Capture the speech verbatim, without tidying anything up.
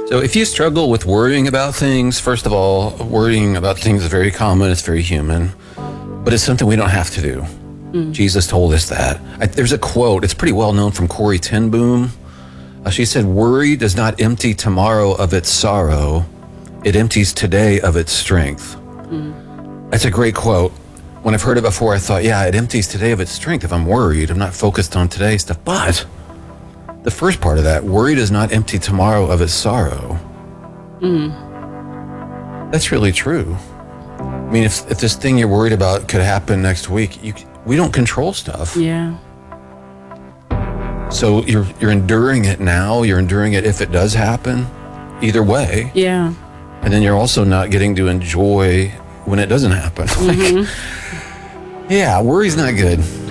So if you struggle with worrying about things, first of all, worrying about things is very common. It's very human, but it's something we don't have to do. Mm. Jesus told us that. I, there's a quote. It's pretty well known from Corrie ten Boom. Uh, she said, "Worry does not empty tomorrow of its sorrow. It empties today of its strength." Mm. That's a great quote. When I've heard it before, I thought, yeah, it empties today of its strength. If I'm worried, I'm not focused on today's stuff. But the first part of that, worry does not empty tomorrow of its sorrow. Mm. That's really true. I mean, if, if this thing you're worried about could happen next week, you, we don't control stuff. Yeah. So you're you're enduring it now. You're enduring it if it does happen. Either way. Yeah. And then you're also not getting to enjoy when it doesn't happen. Mm-hmm. Like, yeah, worry's not good.